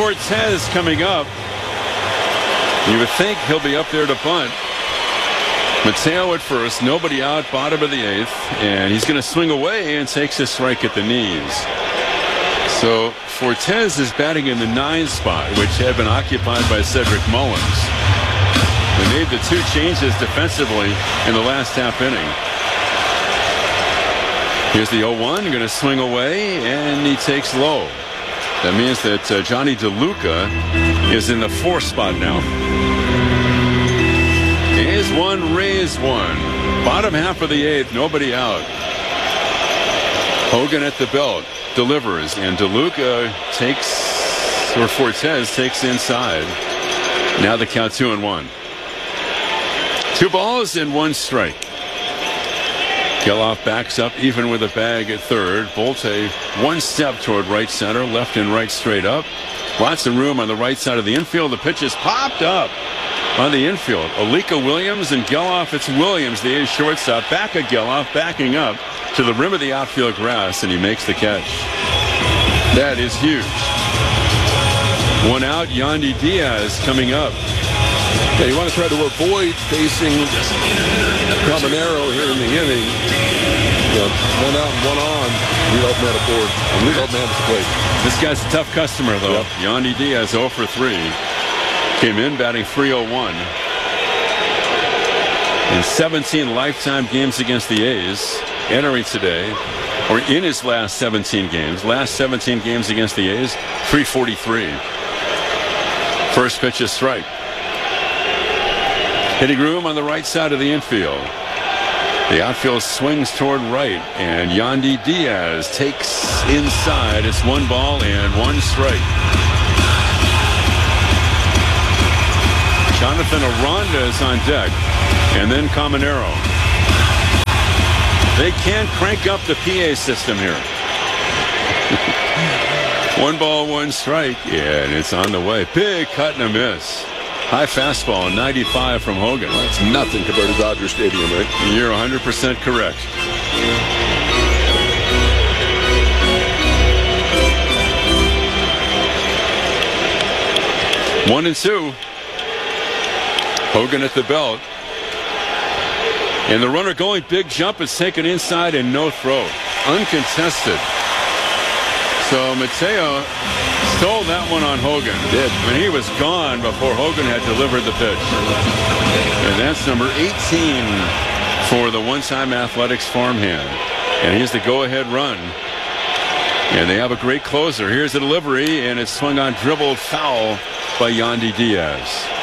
Fortes coming up. You would think he'll be up there to bunt. Mateo at first, nobody out, bottom of the 8th, and he's going to swing away and takes a strike at the knees. So Fortes is batting in the 9 spot, which had been occupied by Cedric Mullins. They made the 2 changes defensively in the last half inning. Here's the 0-1, going to swing away, and he takes low. That means that Johnny DeLuca is in the 4th spot now. A's 1, Rays 1. Bottom half of the 8th, nobody out. Hogan at the belt, delivers, and DeLuca Fortes takes inside. Now the count 2-1. 2 balls and 1 strike. Geloff backs up even with a bag at third. Volte 1 step toward right center, left and right straight up. Lots of room on the right side of the infield. The pitch is popped up on the infield. Alika Williams and Geloff. It's Williams, the A's shortstop. Back of Geloff, backing up to the rim of the outfield grass, and he makes the catch. That is huge. 1 out. Yandy Diaz coming up. Yeah, you want to try to avoid facing Caminero here in the inning. 1 out and 1 on. Lead off man at board. Lead off man at the plate. This guy's a tough customer, though. Yep. Yandy Diaz 0 for 3. Came in batting .301. In 17 lifetime games against the A's, entering today, or in his last 17 games against the A's, .343. First pitch is strike. Hitting room on the right side of the infield. The outfield swings toward right, and Yandy Diaz takes inside. It's 1 ball and 1 strike. Jonathan Aranda is on deck, and then Caminero. They can't crank up the PA system here. 1 ball, 1 strike, and it's on the way. Big cut and a miss. High fastball, 95 from Hogan. That's nothing compared to Dodger Stadium, right? You're 100% correct. One and 2. Hogan at the belt. And the runner going big jump is taken inside and no throw. Uncontested. So Mateo stole that one on Hogan. Did. When he was gone before Hogan had delivered the pitch. And that's number 18 for the one-time Athletics farmhand. And here's the go-ahead run. And they have a great closer. Here's the delivery, and it's swung on, dribbled foul by Yandy Diaz.